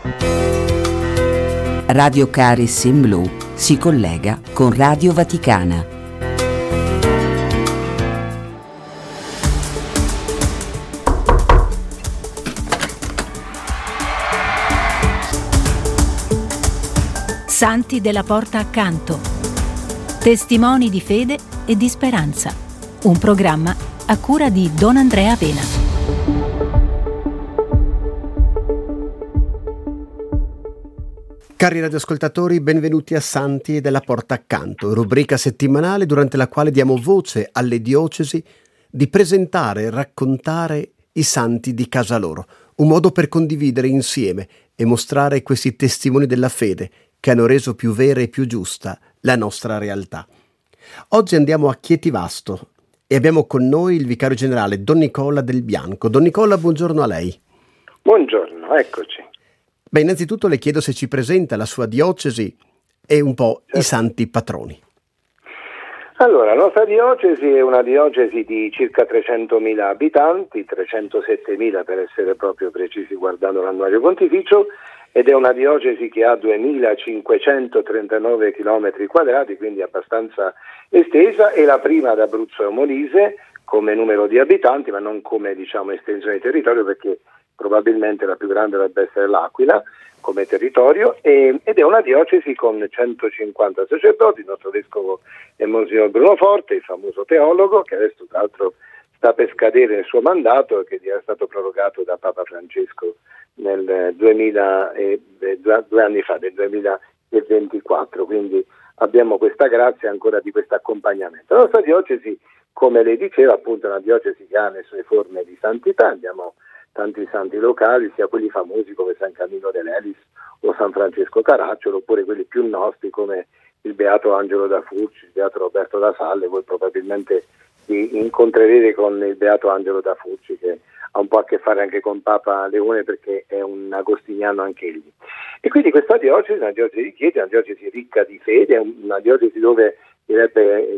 Radio Caris in Blu si collega con Radio Vaticana. Santi della Porta Accanto. Testimoni di fede e di speranza. Un programma a cura di Don Andrea Avena. Cari radioascoltatori, benvenuti a Santi della Porta Accanto, rubrica settimanale durante la quale diamo voce alle diocesi di presentare e raccontare i santi di casa loro, un modo per condividere insieme e mostrare questi testimoni della fede che hanno reso più vera e più giusta la nostra realtà. Oggi andiamo a Chietivasto e abbiamo con noi il vicario generale Don Nicola Del Bianco. Don Nicola, buongiorno a lei. Buongiorno, eccoci. Beh, innanzitutto le chiedo se ci presenta la sua diocesi e un po' i santi patroni. Allora, la nostra diocesi è una diocesi di circa 300.000 abitanti, 307.000 per essere proprio precisi guardando l'annuario pontificio, ed è una diocesi che ha 2.539 km quadrati, quindi abbastanza estesa, è la prima d'Abruzzo e Molise come numero di abitanti, ma non come estensione di territorio, perché probabilmente la più grande dovrebbe essere l'Aquila come territorio, ed è una diocesi con 150 sacerdoti. Il nostro vescovo è Monsignor Bruno Forte, il famoso teologo, che adesso tra l'altro sta per scadere il suo mandato e che è stato prorogato da Papa Francesco nel 2 anni fa, nel 2024, quindi abbiamo questa grazia ancora di questo accompagnamento. La nostra diocesi, come lei diceva, appunto è una diocesi che ha le sue forme di santità, abbiamo tanti santi locali, sia quelli famosi come San Camillo dell'Elis o San Francesco Caracciolo, oppure quelli più nostri come il Beato Angelo da Furci, il Beato Roberto da Salle. Voi probabilmente vi incontrerete con il Beato Angelo da Furci, che ha un po' a che fare anche con Papa Leone, perché è un agostiniano anche egli. E quindi questa diocesi è una diocesi di Chieti, una diocesi ricca di fede, è una diocesi dove direbbe